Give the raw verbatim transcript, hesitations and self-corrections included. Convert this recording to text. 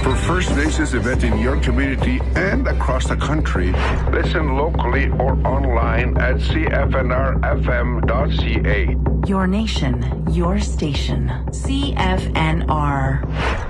For First Nations event in your community and across the country, listen locally or online at c f n r f m dot c a. Your nation, your station. C F N R.